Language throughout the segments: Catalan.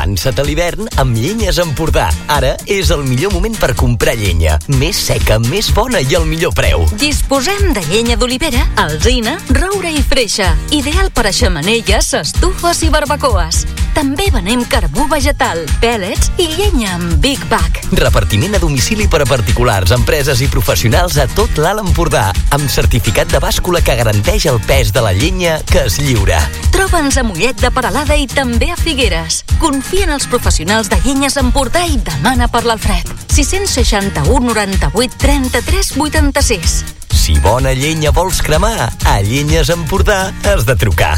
Avança't a l'hivern amb Llenyes Empordà. Ara és el millor moment per comprar llenya. Més seca, més bona i al millor preu. Disposem de llenya d'olivera, alzina, roure i freixa. Ideal per a xemeneies, estufes i barbacoes. També venem carbó vegetal, pèl·lets i llenya amb Big Bag. Repartiment a domicili per a particulars, empreses i professionals a tot l'Alt Empordà, amb certificat de bàscula que garanteix el pes de la llenya que es lliura. Troba'ns a Mollet de Peralada i també a Figueres. Confia en els professionals de Llenyes Empordà i demana per l'Alfred. 661 98 33 86. Si bona llenya vols cremar, a Llenyes Empordà has de trucar.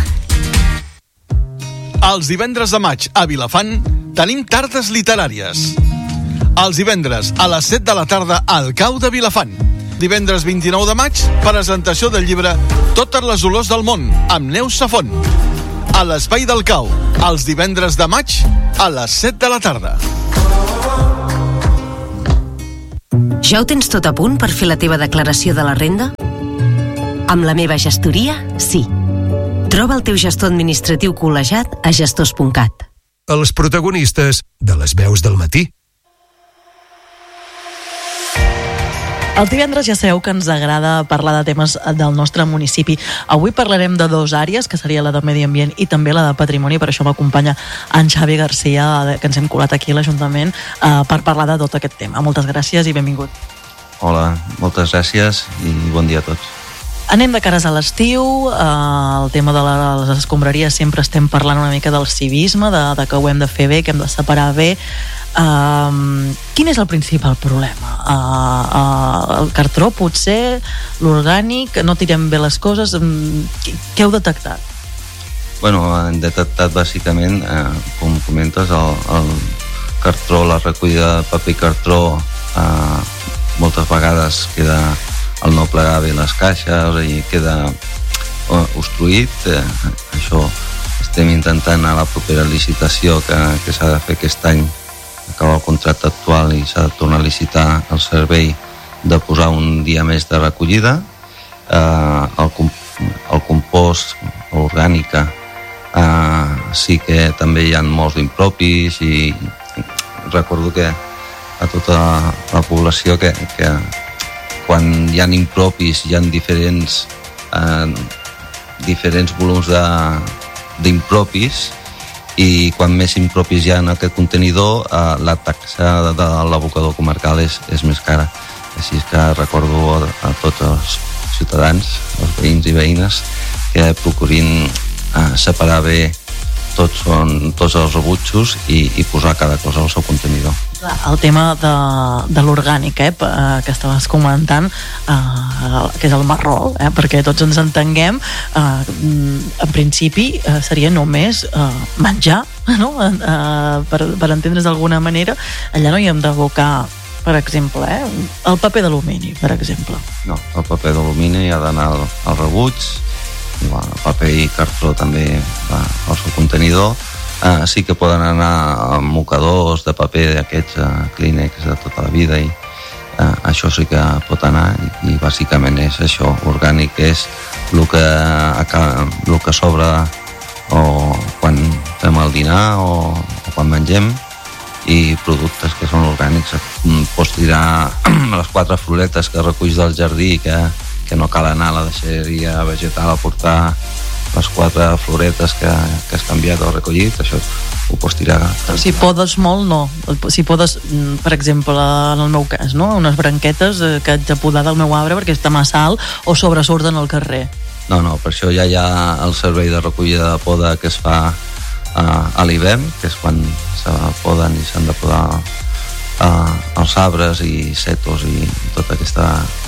Els divendres de maig a Vilafant tenim tardes literàries. Els divendres a les 7 de la tarda al Cau de Vilafant. Divendres 29 de maig, presentació del llibre Totes les olors del món, amb Neus Safont. A l'Espai del Cau, els divendres de maig a les 7 de la tarda. Ja ho tens tot a punt per fer la teva declaració de la renda? Amb la meva gestoria, sí. Troba el teu gestor administratiu col·legiat a gestors.cat. Els protagonistes de les veus del matí. Els divendres ja sabeu que ens agrada parlar de temes del nostre municipi. Avui parlarem de dues àrees, que seria la de Medi Ambient i també la de Patrimoni. Per això m'acompanya en Xavi Garcia, que ens hem colat aquí a l'Ajuntament, per parlar de tot aquest tema. Moltes gràcies i benvingut. Hola, moltes gràcies i bon dia a tots. Anem de cares a l'estiu. El tema de les escombraries sempre estem parlant una mica del civisme, de que ho hem de fer bé, que hem de separar bé. Quin és el principal problema? El cartró, potser, l'orgànic, no tirem bé les coses? Què heu detectat? Bueno, hem detectat bàsicament, com comentes, el cartró, la recollida de paper i cartró, moltes vegades queda el no plegar bé les caixes i queda obstruït. Això estem intentant a la propera licitació que s'ha de fer aquest any, acaba el contracte actual i s'ha de tornar a licitar el servei, de posar un dia més de recollida. El compost, l'orgànica, sí que també hi ha molts d'impropis i recordo que a tota la població que quan hi ha impropis hi ha diferents volums d'impropis, i quan més impropis hi ha en aquest contenidor, la taxa de l'abocador comarcal és més cara. Així que recordo a tots els ciutadans, els veïns i veïnes, que procurin separar bé tots els rebutjos i posar cada cosa al seu contenidor. El tema de l'orgànic, que estaves comentant, que és el marró, perquè tots ens entenguem, en principi seria només menjar, no? Per entendre's d'alguna manera. Allà no hi hem d'abocar, per exemple, el paper d'alumini, per exemple. No, el paper d'alumini ha d'anar al rebuig, el paper i cartró també va al seu contenidor. Sí que poden anar mocadors de paper d'aquests clínex de tota la vida, i això sí que pot anar, i bàsicament és això. Orgànic és el que sobra o quan fem el dinar o quan mengem, i productes que són orgànics. Pots tirar les 4 floretes que reculls del jardí, que no cal anar a la deixalleria vegetal a portar les 4 floretes que has canviat o recollit, això ho pots tirar. Si podes molt, no. Si podes, per exemple, en el meu cas, no? Unes branquetes que haig de podar del meu arbre perquè està massa alt o sobresurten al carrer. No, per això ja hi ha el servei de recollida de poda que es fa a l'hivern, que és quan se poden i s'han de podar els arbres i setos i tot aquest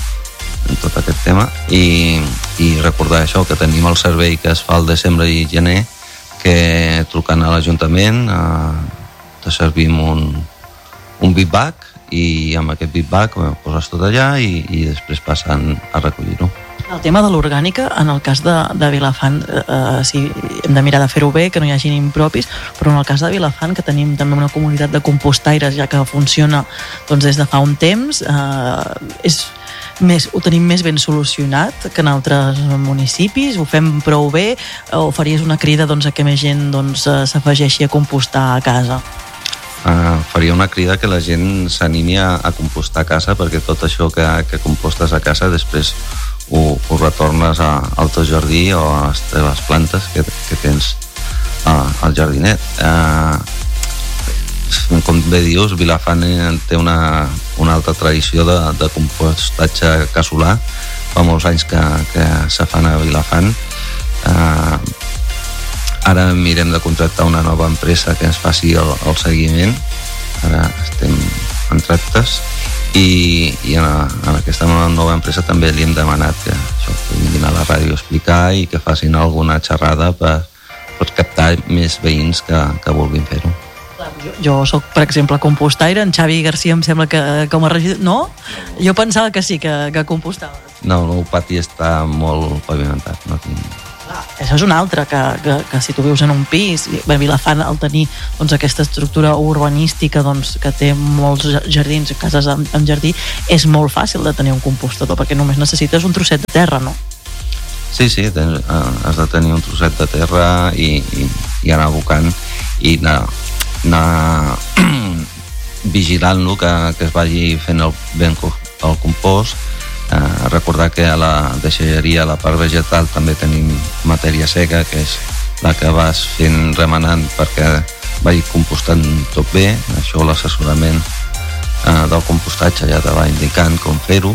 tema, i recordar això, que tenim el servei que es fa al desembre i gener, que trucant a l'Ajuntament te servim un big bag, i amb aquest big bag poses tot allà i després passen a recollir-ho. El tema de l'orgànica, en el cas de Vilafant, sí, hem de mirar de fer-ho bé, que no hi hagin impropis, però en el cas de Vilafant, que tenim també una comunitat de compostaires ja que funciona des de fa un temps, ho tenim més ben solucionat que en altres municipis? Ho fem prou bé? O faries una crida a que més gent s'afegeixi a compostar a casa? Faria una crida que la gent s'animi a compostar a casa, perquè tot això que compostes a casa després ho retornes al teu jardí o a les teves plantes que tens al jardinet. Com bé dius, Vilafant té una alta tradició de compostatge casolà. Fa molts anys que se fan a Vilafant. Ara mirem de contractar una nova empresa que ens faci el seguiment. Ara estem en tractes i en aquesta nova empresa també li hem demanat que vinguin a la ràdio a explicar i que facin alguna xerrada per captar més veïns que vulguin fer-ho. Jo soc, per exemple, compostaire. En Xavi Garcia em sembla que com a regidor... No? Jo pensava que sí, que compostava. No, el meu pati està molt pavimentat. No tinc... Això és una altra, que si tu vius en un pis, Vilafant, al tenir aquesta estructura urbanística que té molts jardins, cases amb jardí, és molt fàcil de tenir un compostador, perquè només necessites un trosset de terra, no? Sí, has de tenir un trosset de terra i anar abocant i anar vigilant-lo que es vagi fent ben el compost. Recordar que a la deixalleria, a la part vegetal, també tenim matèria seca, que és la que vas fent remenant perquè vagi compostant tot bé. Això, l'assessorament del compostatge ja te va indicant com fer-ho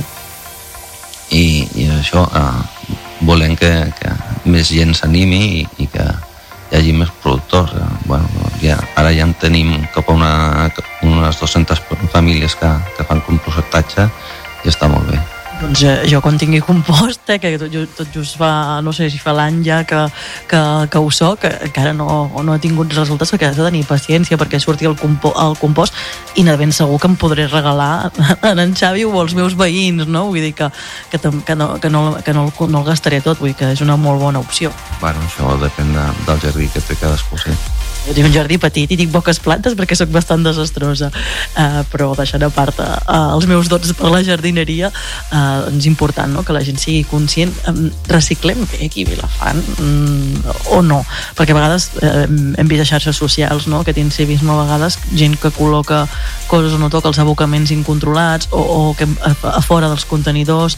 i això volem que més gent s'animi i que hi hagi més productors. Ara ja en tenim cap a unes 200 famílies que fan compostatge i està molt bé. Doncs jo quan tingui compost, que tot just fa, no sé si fa l'any ja que ho soc, encara no he tingut resultats, perquè has de tenir paciència perquè surti el compost i de ben segur que em podré regalar a en Xavi o als meus veïns, no? Vull dir que no el gastaré tot, vull dir que és una molt bona opció. Això depèn del jardí que té cadascú, sí. Jo tinc un jardí petit i tinc poques plantes perquè sóc bastant desastrosa, però deixant a part els meus dots per la jardineria, és important, no?, que la gent sigui conscient. Reciclem bé aquí a Vilafant o no? Perquè a vegades hem vist a xarxes socials, no?, que tens civisme a vegades, gent que col·loca coses o no toca els abocaments incontrolats o que a fora dels contenidors.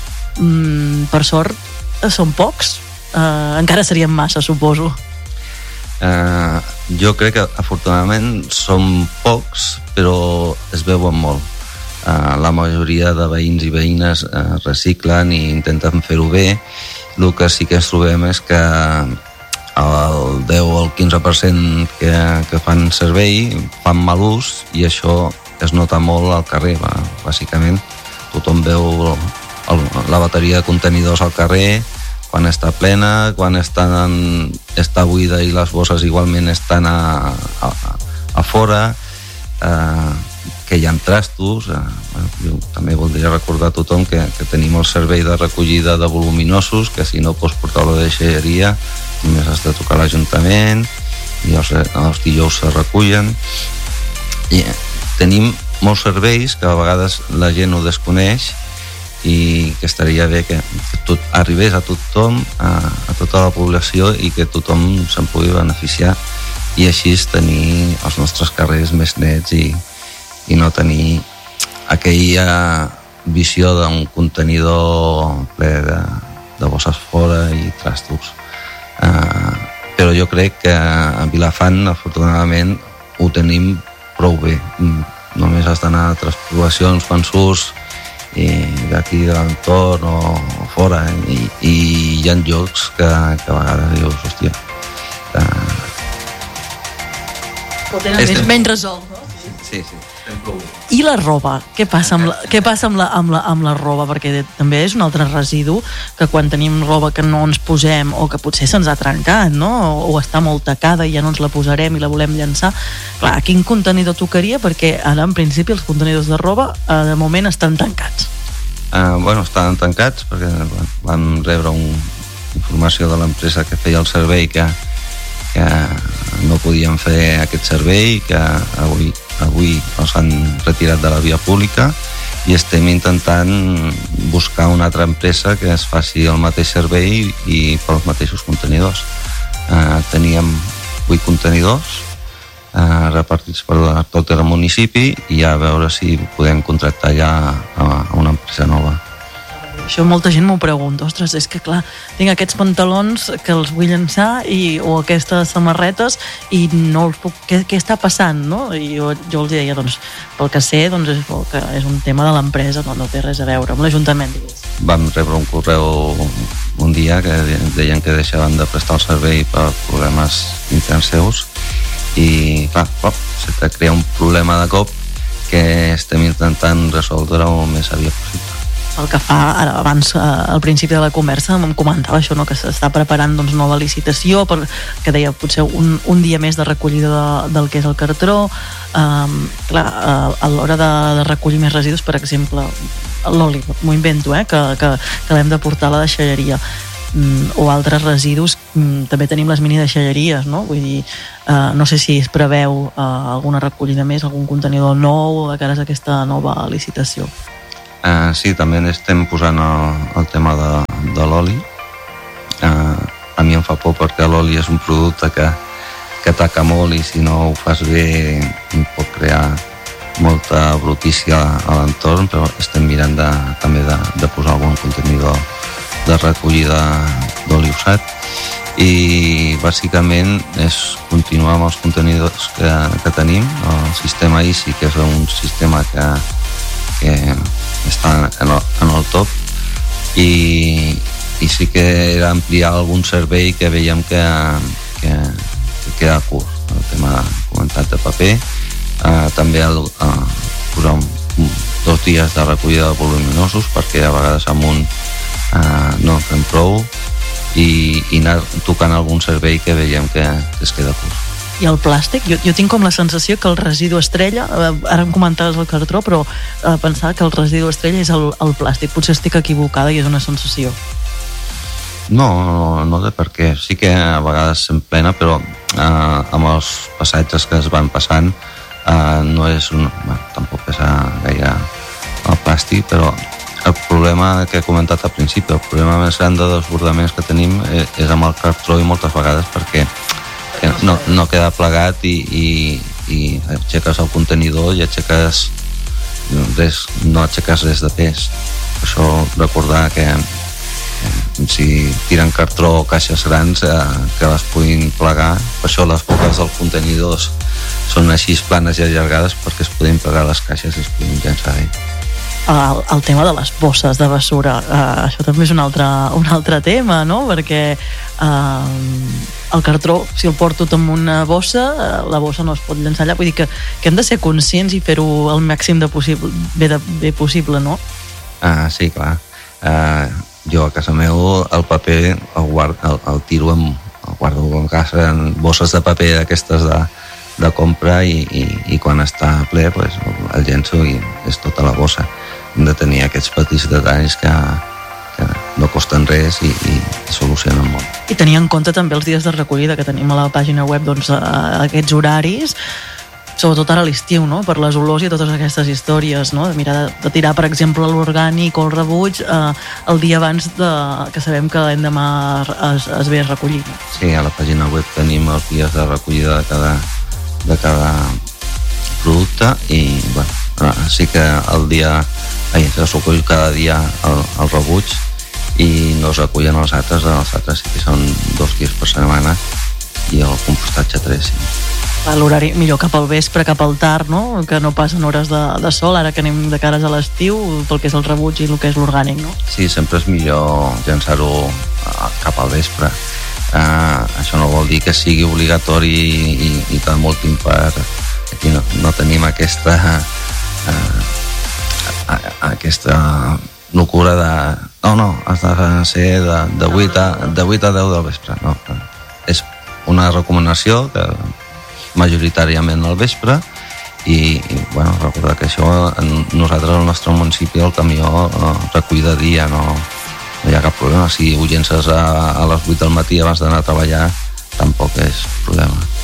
Per sort són pocs, encara serien massa, suposo. Jo crec que afortunadament són pocs, però es veuen molt. La majoria de veïns i veïnes reciclen i intenten fer-ho bé. El que sí que ens trobem és que el 10 o el 15% que fan servei fan mal ús i això es nota molt al carrer. Bàsicament tothom veu la bateria de contenidors al carrer quan està plena, quan està buida i les bosses igualment estan a fora, que hi ha trastos. Jo també voldria recordar a tothom que tenim el servei de recollida de voluminosos, que si no pots portar-lo a la deixalleria només has de trucar a l'Ajuntament i els dijous se recullen. I tenim molts serveis que a vegades la gent ho desconeix i que estaria bé que tot arribés a tothom, a tota la població, i que tothom se'n pugui beneficiar i així tenir els nostres carrers més nets i no tenir aquella visió d'un contenidor ple de bosses fora i trastos. Però jo crec que a Vilafant afortunadament ho tenim prou bé. Només has d'anar a altres poblacions quan surts i d'aquí de l'entorn o fora, i hi ha llocs que a vegades dius, hòstia, ho tenen menys resolt, no? Sí, prou bé. I la roba? Què passa amb la roba? Perquè també és un altre residu, que quan tenim roba que no ens posem o que potser se'ns ha trencat, no?, o està molt tacada i ja no ens la posarem i la volem llançar. Clar, quin contenidor tocaria? Perquè ara en principi els contenidors de roba de moment estan tancats. Estan tancats perquè vam rebre una informació de l'empresa que feia el servei que no podien fer aquest servei, que avui els han retirat de la via pública i estem intentant buscar una altra empresa que es faci el mateix servei i pels mateixos contenidors. Teníem 8 contenidors repartits per tot el municipi i a veure si podem contractar ja a una empresa nova. Això molta gent m'ho pregunta, ostres, és que clar, tinc aquests pantalons que els vull llançar o aquestes samarretes i no els puc, què està passant, no? I jo els deia, doncs, pel que sé, doncs és un tema de l'empresa, no té res a veure amb l'Ajuntament, digués. Vam rebre un correu un dia que deien que deixaven de prestar el servei per problemes interns seus i clar, se te crea un problema de cop que estem intentant resoldre el més aviat possible. El que fa, ara, abans, al principi de la conversa, em comentava això, no? Que s'està preparant doncs, nova licitació, que deia potser un dia més de recollida del que és el cartró. Clar, a l'hora de recollir més residus, per exemple, l'oli, m'ho invento, que l'hem de portar a la deixalleria, o altres residus, també tenim les mini deixalleries, no? Vull dir, no sé si es preveu alguna recollida més, algun contenidor nou de cara a aquesta nova licitació. Sí, també estem posant el tema de l'oli. A mi em fa por perquè l'oli és un producte que ataca molt i si no ho fas bé pot crear molta brutícia a l'entorn, però estem mirant també de posar algun contenidor de recollida d'oli usat i bàsicament és continuar amb els contenidors que tenim. El sistema ICI, que és un sistema que està en el top i sí que era ampliar algun servei que veiem que queda curt, el tema comentat de paper, també posar 2 dies de recollida de voluminosos perquè a vegades amb un no en fem prou i anar tocant algun servei que veiem que es queda curt. I el plàstic, jo tinc com la sensació que el residu estrella, ara em comentaves el cartró, però pensava que el residu estrella és el plàstic. Potser estic equivocada i és una sensació. No sé per què. Sí que a vegades s'emplena, però amb els passatges que es van passant no és tampoc pesa gaire el plàstic, però el problema que he comentat al principi, el problema més gran de desbordaments que tenim és amb el cartró i moltes vegades perquè no queda plegat i aixeques el contenidor i no aixeques res de pes. Per això recordar que si tiren cartró o caixes grans que les puguin plegar, per això les boques dels contenidors són així planes i allargades perquè es puguin plegar les caixes i es puguin llançar bé. El tema de les bosses de bessura, això també és un altre tema, no? Perquè el cartró, si el porto amb una bossa, la bossa no es pot llançar allà. Vull dir que hem de ser conscients i fer-ho el màxim de bé possible, no? Sí, clar. Jo a casa meu el paper el tiro el guardo a casa en bosses de paper d'aquestes de compra i quan està ple pues, el llenço i és tota la bossa. Hem de tenir aquests petits detalls que no costen res i solucionen molt. I tenir en compte també els dies de recollida que tenim a la pàgina web, doncs aquests horaris, sobretot ara a l'estiu, no? Per les olors i totes aquestes històries, no? De mirar de tirar, per exemple, l'orgànic o el rebuig el dia abans que sabem que l'endemà es ve a recollir. Sí, a la pàgina web tenim els dies de recollida de cada producte i bueno, sí que se recull cada dia el rebuig i no es recullen els altres sí que són 2 dies per setmana i el compostatge 3, sí. L'horari millor cap al vespre, cap al tard, no? Que no passen hores de sol, ara que anem de cares a l'estiu, pel que és el rebuig i el que és l'orgànic, no? Sí, sempre és millor llançar-ho cap al vespre. Això no vol dir que sigui obligatori i que multin per... Aquí no tenim aquesta locura de... No, has de ser de 8 a 10 del vespre. No, és una recomanació que majoritàriament al vespre i bueno, recordar que això nosaltres al nostre municipi el camió recull de dia, no hi ha cap problema. Si ho llences a les 8 del matí abans d'anar a treballar tampoc és problema.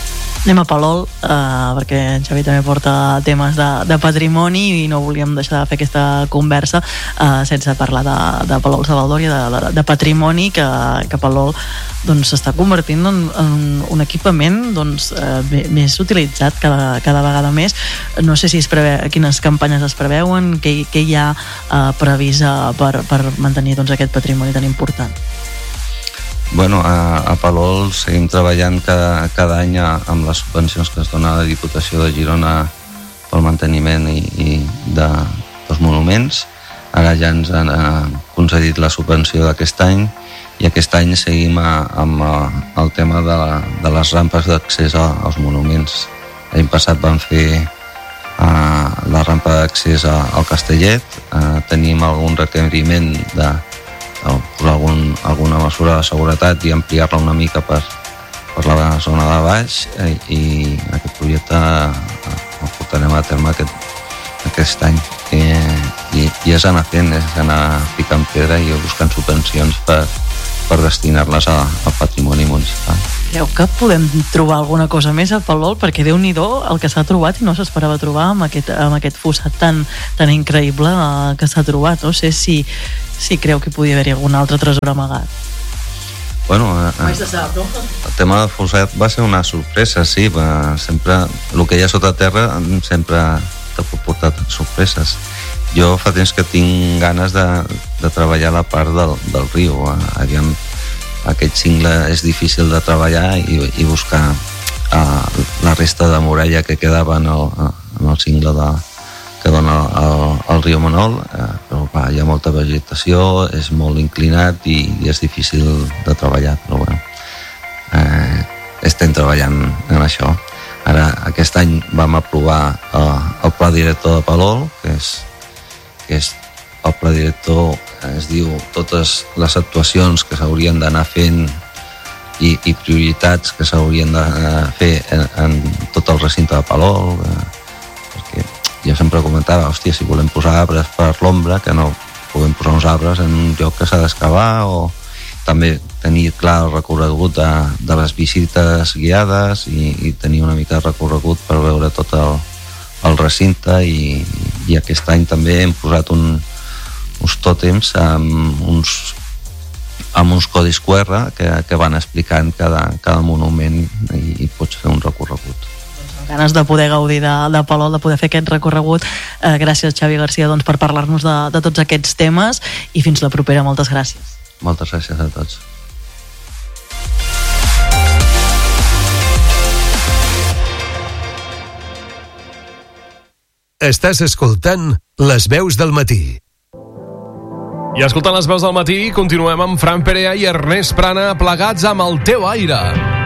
Anem a Palol, perquè en Xavi també porta temes de patrimoni i no volíem deixar de fer aquesta conversa sense parlar de Palol Savaldòria, de patrimoni, que Palol doncs, s'està convertint en un equipament doncs, més utilitzat cada vegada més. No sé si quines campanyes es preveuen, què hi ha previst per mantenir doncs, aquest patrimoni tan important. Bueno, a Palol seguim treballant cada any amb les subvencions que es dona a la Diputació de Girona pel manteniment dels monuments. Ara ja ens han concedit la subvenció d'aquest any i aquest any seguim amb el tema de les rampes d'accés als monuments. L'any passat vam fer la rampa d'accés al Castellet, tenim algun requeriment de posar alguna mesura de seguretat i ampliar-la una mica per la zona de baix, i aquest projecte el portarem a terme aquest any, i és anar fent, és anar picant pedra i buscant subvencions per destinar-les al patrimoni municipal. Creu que podem trobar alguna cosa més a Palol? Perquè Déu-n'hi-do el que s'ha trobat i no s'esperava trobar amb aquest fossat tan increïble que s'ha trobat. No sé si creu que podia haver-hi algun altre tresor amagat. Bueno, el tema del fossat va ser una sorpresa, sí. Sempre, el que hi ha sota terra sempre t'ha portat sorpreses. Jo fa temps que tinc ganes de treballar la part del riu. Aviam, aquest cingle és difícil de treballar i buscar la resta de muralla que quedava en el cingle que dona al riu Manol, però hi ha molta vegetació, és molt inclinat i és difícil de treballar, però bueno, estem treballant en això. Ara, aquest any vam aprovar el pla director de Palol, que és el pla director, es diu totes les actuacions que s'haurien d'anar fent i prioritats que s'haurien de fer en tot el recinte de Palol, perquè jo sempre comentava, hòstia, si volem posar arbres per l'ombra, que no puguem posar uns arbres en un lloc que s'ha d'excavar, o també tenir clar el recorregut de les visites guiades i tenir una mica de recorregut per veure tot el recinte, i aquest any també hem posat uns tòtems amb uns codis QR que van explicant cada monument i pots fer un recorregut. Ganes de poder gaudir de Palol, de poder fer aquest recorregut. Gràcies, Xavi Garcia, doncs, per parlar-nos de tots aquests temes, i fins la propera. Moltes gràcies. Moltes gràcies a tots. Estàs escoltant Les Veus del Matí. I escoltant Les Veus del Matí, continuem amb Fran Perea i Ernest Prana, plegats amb El teu aire.